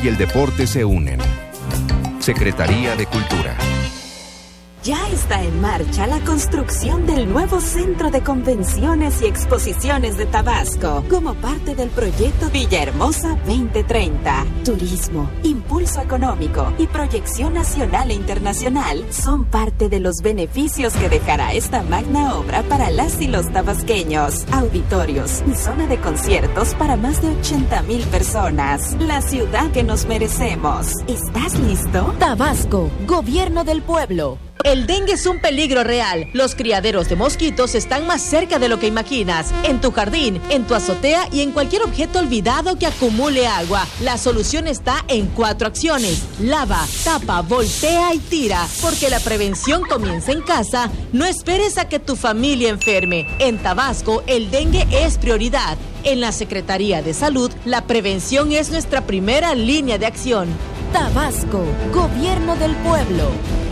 y el deporte se unen. Secretaría de Cultura. Ya está en marcha la construcción del nuevo Centro de Convenciones y Exposiciones de Tabasco, como parte del proyecto Villahermosa 2030. Turismo, impulso económico y proyección nacional e internacional son parte de los beneficios que dejará esta magna obra para las y los tabasqueños. Auditorios y zona de conciertos para más de 80,000 personas. La ciudad que nos merecemos. ¿Estás listo? Tabasco, Gobierno del Pueblo. El dengue es un peligro real. Los criaderos de mosquitos están más cerca de lo que imaginas. En tu jardín, en tu azotea y en cualquier objeto olvidado que acumule agua. La solución está en 4 acciones. Lava, tapa, voltea y tira. Porque la prevención comienza en casa. No esperes a que tu familia enferme. En Tabasco, el dengue es prioridad. En la Secretaría de Salud, la prevención es nuestra primera línea de acción. Tabasco, Gobierno del Pueblo.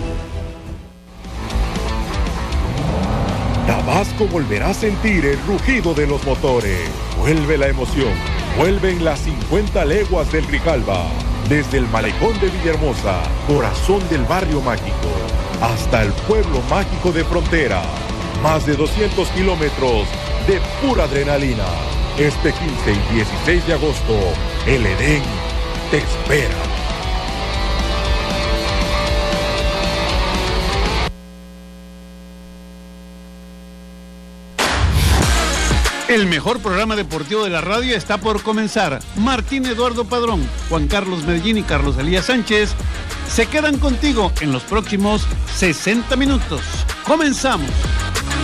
Tabasco volverá a sentir el rugido de los motores. Vuelve la emoción. Vuelven las 50 leguas del Grijalba. Desde el malecón de Villahermosa, corazón del barrio mágico, hasta el pueblo mágico de Frontera. Más de 200 kilómetros de pura adrenalina. Este 15 y 16 de agosto, el Edén te espera. El mejor programa deportivo de la radio está por comenzar. Martín Eduardo Padrón, Juan Carlos Medellín y Carlos Elías Sánchez se quedan contigo en los próximos 60 minutos. ¡Comenzamos!